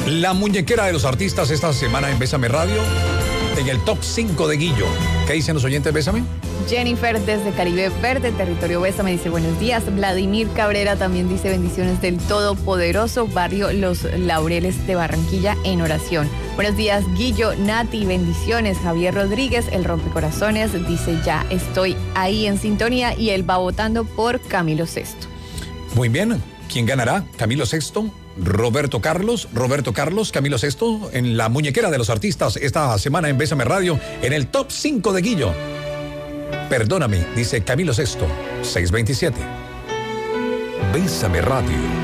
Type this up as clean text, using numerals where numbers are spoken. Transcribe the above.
La muñequera de los artistas esta semana en Bésame Radio, en el top 5 de Guillo. ¿Qué dicen los oyentes, Bésame? Jennifer desde Caribe Verde, territorio Bésame, dice buenos días. Vladimir Cabrera también dice bendiciones del Todopoderoso, barrio Los Laureles de Barranquilla, en oración. Buenos días, Guillo, Nati, bendiciones. Javier Rodríguez, el rompecorazones, dice ya estoy ahí en sintonía, y él va votando por Camilo VI. Muy bien. ¿Quién ganará? ¿Camilo VI? Roberto Carlos, Camilo VI, en la muñequera de los artistas esta semana en Bésame Radio, en el top 5 de Guillo. Perdóname, dice Camilo VI, 627. Bésame Radio.